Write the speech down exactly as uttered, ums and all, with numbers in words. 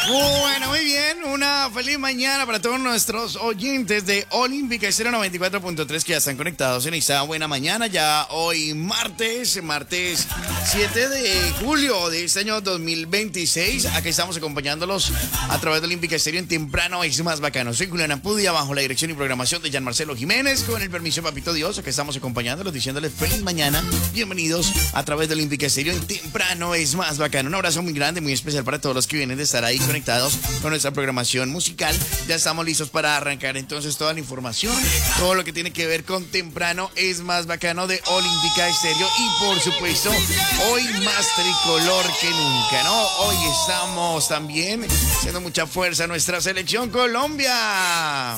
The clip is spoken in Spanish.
Bueno, muy bien. Una feliz mañana para todos nuestros oyentes de Olímpica Estéreo noventa y cuatro punto tres que ya están conectados en esta buena mañana. Ya hoy martes, martes siete de julio de este año dos mil veintiséis. Aquí estamos acompañándolos a través de Olímpica Estéreo en Temprano es Más Bacano. Soy Julián Ampudia, bajo la dirección y programación de Jan Marcelo Jiménez. Con el permiso de Papito Dios, aquí estamos acompañándolos, diciéndoles feliz mañana. Bienvenidos a través de Olímpica Estéreo en Temprano es Más Bacano. Un abrazo muy grande, muy especial para todos los que vienen de estar ahí conectados con nuestra programación musical. Ya estamos listos para arrancar entonces toda la información, todo lo que tiene que ver con Temprano es Más Bacano de Olímpica Estéreo. Y por supuesto, hoy más tricolor que nunca, ¿no? Hoy estamos también haciendo mucha fuerza a nuestra selección Colombia.